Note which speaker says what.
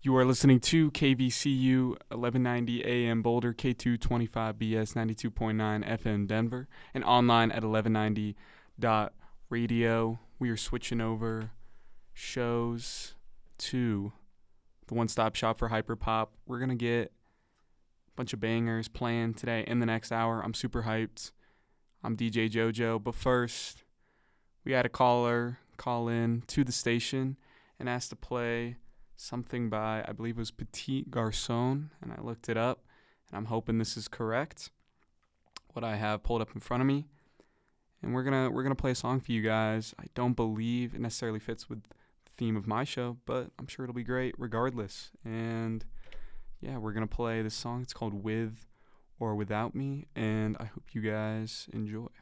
Speaker 1: You are listening to KVCU 1190 AM Boulder, K225BS 92.9 FM Denver, and online at 1190.radio. We are switching over shows to the one-stop shop for hyperpop. We're going to get a bunch of bangers playing today in the next hour. I'm super hyped. I'm DJ JoJo. But first, we had a caller call in to the station and asked to play something by, I believe it was Petit Garçon, and I looked it up, and I'm hoping this is correct, what I have pulled up in front of me. And we're gonna play a song for you guys. I don't believe it necessarily fits with the theme of my show, but I'm sure it'll be great regardless. And yeah, we're gonna play this song. It's called With or Without Me, and I hope you guys enjoy.